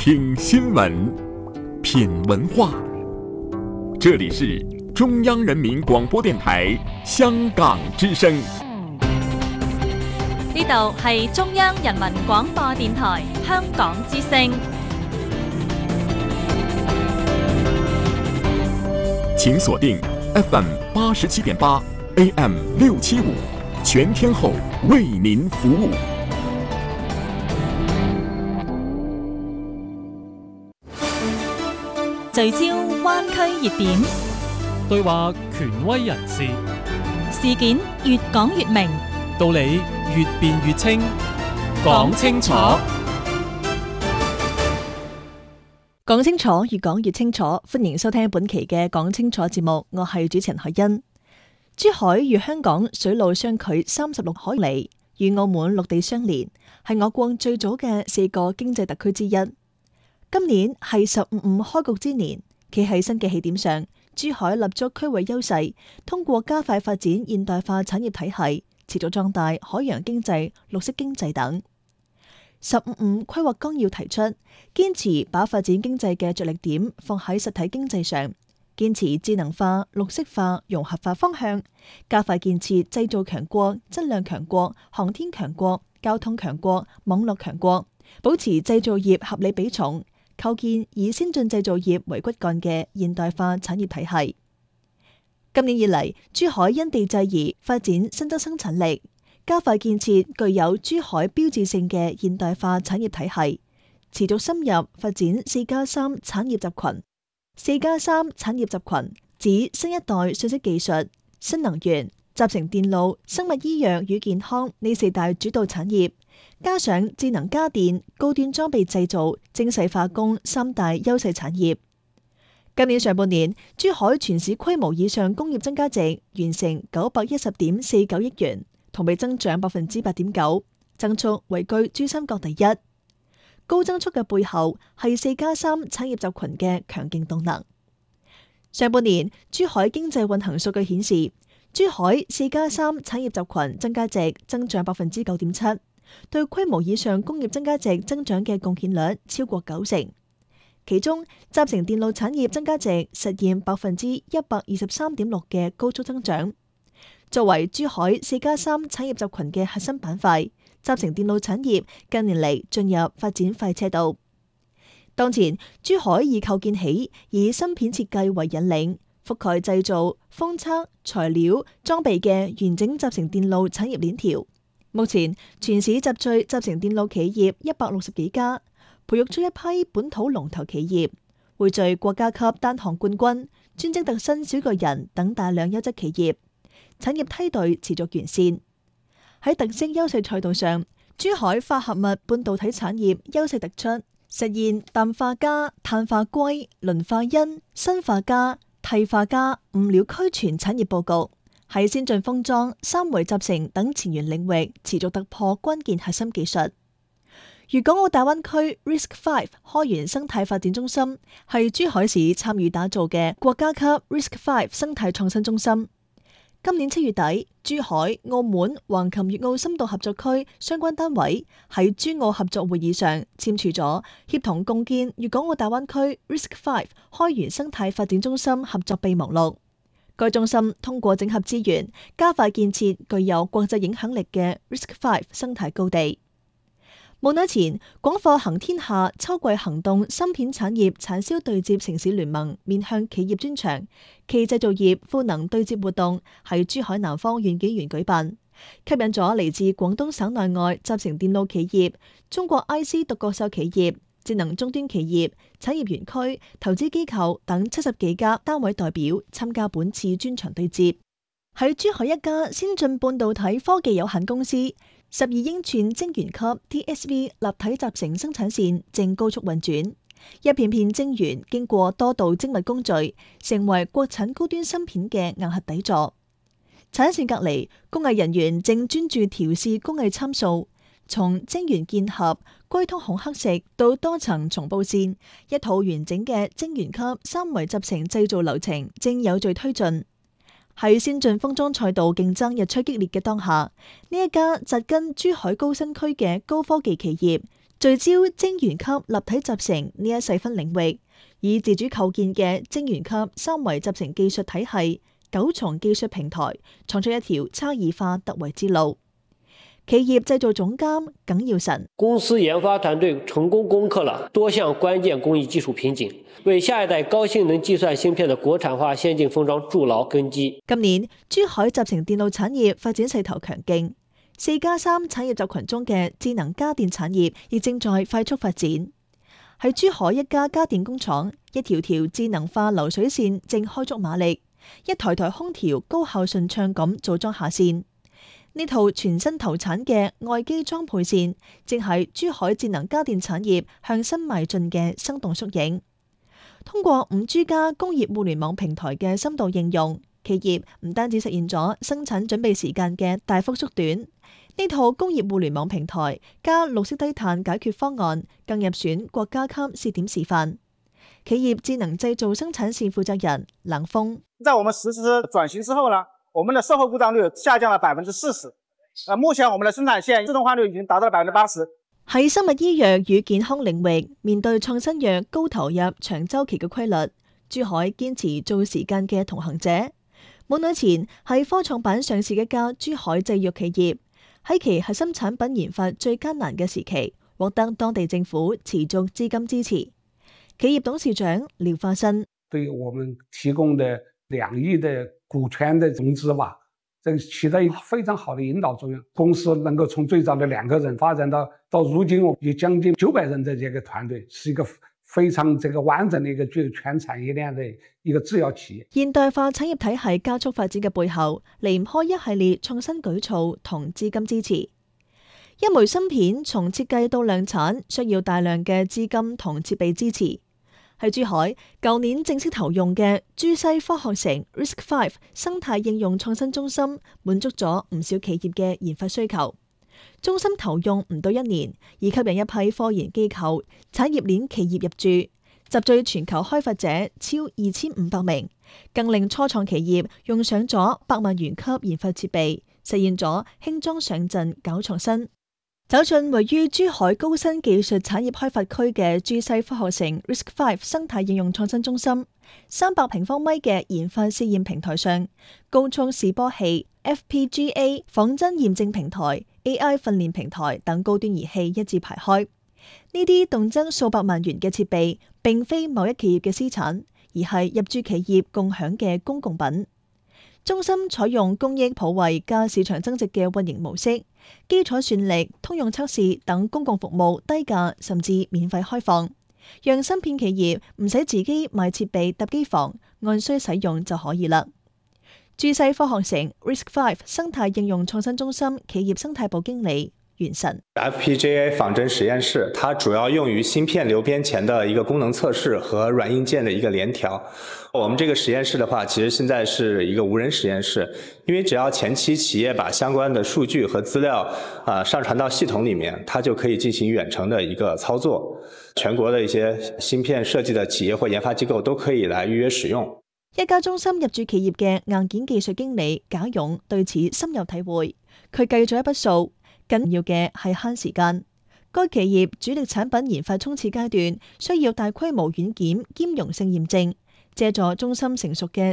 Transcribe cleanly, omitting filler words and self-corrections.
听新闻，品文化。这里是中央人民廣播電台香港之聲。 呢度係中央人民廣播電台香港之聲。 請鎖定 FM 87.8 AM 675，全天候為您服務。 聚焦灣區熱點， 對話權威人士， 事件越講越明， 道理越辯越清，講清楚。 講清楚，越講越清楚。歡迎收聽本期嘅講清楚節目，我係主持人海欣。珠海與香港水路相距36海里，與澳門陸地相連，係我國最早嘅4個經濟特區之一。今年係15開局之年，企喺新嘅起點上，珠海立足區域優勢，通過加快發展現代化產業體系，持續壯大海洋經濟、綠色經濟等。15規劃綱要提出，堅持把發展經濟嘅着力點放喺實體經濟上，堅持智能化、綠色化、融合化方向，加快建設製造強國、質量強國、航天強國、交通強國、網絡強國，保持製造業合理比重，構建以先進製造業為骨幹嘅現代化產業體系。今年以嚟，珠海因地制宜發展新增生產力，加快建設具有珠海標誌性嘅現代化產業體系，持續深入發展4+3產業集群。4+3產業集群指新一代信息技術、新能源、集成電路、生物醫藥與健康呢4大主導產業，加上智能家電、高端裝備製造、精細化工3大優勢產業。今年上半年，珠海全市規模以上工業增加值完成910.49億元，同比增長8.9%，增速位居珠三角第一。高增速嘅背後係4+3產業集群嘅強勁動能。上半年，珠海經濟運行數據顯示，珠海4+3產業集群增加值增長9.7%，對規模以上工業增加值增長嘅貢獻率超過90%。其中，集成電路產業增加值實現123.6%嘅高速增長。作為珠海4+3產業集群嘅核心板塊，集成電路產業近年嚟進入發展快車道。當前，珠海已構建起以芯片設計為引領，覆蓋製造、封測、材料、裝備嘅完整集成電路產業鏈條。目前，全市集聚集成電路企業160幾家，培育出一批本土龍頭企業，匯聚國家級單項冠軍、專精特新小巨人等大量優質企業，產業梯隊持續完善。喺特色優勢賽道上，珠海化合物半導體產業優勢突出，實現氮化鎵、碳化硅、磷化铟、砷化鎵、銻化鎵5料俱全產業佈局，喺先進封裝、三維集成等前沿領域持續突破關鍵核心技術。粵港澳大灣區 RISC-V 開源生態發展中心係珠海市參與打造嘅國家級 RISC-V 生態創新中心。今年7月底，珠海、澳門、橫琴粵澳深度合作區相關單位喺珠澳合作會議上簽署咗協同共建粵港澳大灣區 RISC-V 開源生態發展中心合作備忘錄。該中心通過整合資源，加快建設具有國際影響力嘅 RISC-V 生態高地。冇耐前，廣貨行天下秋季行動芯片產業產銷對接城市聯盟面向企業專場暨製造業賦能對接活動喺珠海南方縣紀園舉辦，吸引咗嚟自廣東省內外集成電路企業、中國 IC 獨角獸企業、智能終端企業、產業園區、投資機構等70幾家單位代表參加本次專場對接。喺珠海一家先進半導體科技有限公司，12英寸晶圓級 TSV 立體集成生產線正高速運轉，一片片晶圓經過多道精密工序，成為國產高端芯片嘅硬核底座。產線隔離，工藝人員正專注調試工藝參數，從晶圓鍵合、龜通孔刻蝕到多層重布線，一套完整嘅晶圓級三維集成製造流程正有序推進。喺先進封裝賽道競爭日趨激烈嘅當下，呢一家紮根珠海高新區嘅高科技企業， 聚焦晶圓級立體集成呢一細分領域，以自主構建嘅晶圓級三維集成技術體系、9重技術平台，創出一條差異化突圍之路。企業製造總監耿耀臣： 公司研發團隊成功攻克了多項關鍵工藝技術瓶頸，為下一代高性能計算芯片的國產化先進封裝築牢根基。 今年珠海集成電路產業發展勢頭強勁，4+3產業集群中嘅智能家電產業亦正在快速發展。喺珠海一家家電工廠，一條條智能化流水線正開足馬力，一台台空調高效順暢咁組裝下線。呢套全新投產嘅外機裝配線，正係珠海智能家電產業向新邁進嘅生動縮影。通過5G 加工業互聯網平台嘅深度應用，企業唔單止實現咗生產準備時間嘅大幅縮短，呢套工業互聯網平台加綠色低碳解決方案，更入選國家級試點示範。企業智能製造生產線負責人冷鋒： 在我們實施轉型之後呢，我們的售後故障率下降了40%。目前我們的生產線自動化率已經達到了80%。 喺生物醫藥與健康領域，面對創新藥高投入、長週期嘅規律，珠海堅持做時間嘅同行者。冇耐前喺科創板上市嘅一家珠海製藥企業，喺其核心產品研發最艱難嘅時期，獲得當地政府持續資金支持。企業董事長廖化新： 對我們提供的2億的股權的融資吧，這起到一個非常好的引導作用。公司能夠從最早的2個人發展到如今有將近900人的這個團隊，是一個非常完整的一個具有全產業鏈的一個製藥企業。 現代化產業體系加速發展嘅背後，離唔開一系列創新舉措同資金支持。一枚芯片從設計到量產，需要大量嘅資金同設備支持。喺珠海，舊年正式投用嘅珠西科學城 RISC-V 生態應用創新中心，滿足咗唔少企業嘅研發需求。中心投用唔到1年，已吸引一批科研機構、產業鏈企業入駐，集聚全球開發者超2500名，更令初創企業用上咗100萬元級研發設備，實現咗輕裝上陣搞創新。走進位於珠海高新技術產業開發區嘅珠西科學城 RISC-V 生態應用創新中心，300平方米嘅研發試驗平台上，高速示波器、FPGA 仿真驗證平台、AI 訓練平台等高端儀器一字排開。呢啲動輒數百萬元嘅設備，並非某一企業嘅私產，而係入駐企業共享嘅公共品。中心採用公益普惠加市場增值嘅運營模式，基礎算力、通用測試等公共服務低價甚至免費開放，讓芯片企業唔使自己買設備搭機房，按需使用就可以啦。珠西科學城 RISC-V 生態應用創新中心企業生態部經理袁晨。 FPGA 仿真實驗室，它主要用於芯片流邊前的一個功能測試和軟硬件的一個聯調。我們這個實驗室的話，其實現在是一個無人實驗室，因為只要前期企業把相關的數據和資料上傳到系統裡面，它就可以進行遠程的一個操作。全國的一些芯片設計的企業或研發機構都可以來預約使用。 一家中心入駐企業嘅硬件技術經理賈勇對此深有體會，佢計咗一筆數。緊要嘅係慳時間。該企業主力產品研發衝刺階段需要大規模軟件兼容性驗證，借助中心成熟嘅